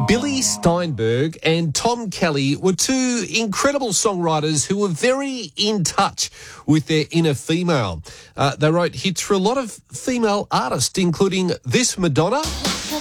Billy Steinberg and Tom Kelly were two incredible songwriters who were very in touch with their inner female. They wrote hits for a lot of female artists, including this Madonna.